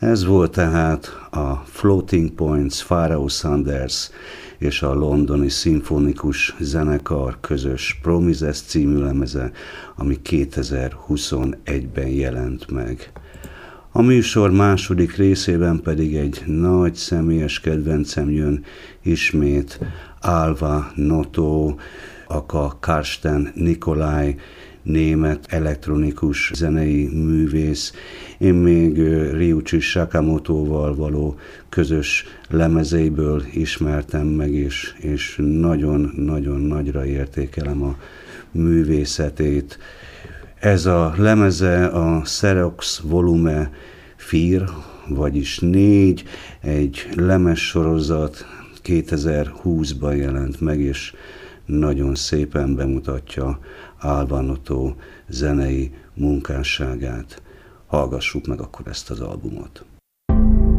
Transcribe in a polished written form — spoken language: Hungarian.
Ez volt tehát a Floating Points, Pharoah Sanders és a londoni szimfonikus zenekar közös Promises című lemeze, ami 2021-ben jelent meg. A műsor második részében pedig egy nagy személyes kedvencem jön ismét, Alva Noto, aka Karsten Nikolai, német elektronikus zenei művész. Én még Ryuichi Sakamotoval való közös lemezeiből ismertem meg, és nagyon-nagyon nagyra értékelem a művészetét. Ez a lemeze a Xerox Volume 4, vagyis 4, egy lemezsorozat, 2020-ban jelent meg, és nagyon szépen bemutatja Alva Noto zenei munkásságát. Hallgassuk meg akkor ezt az albumot.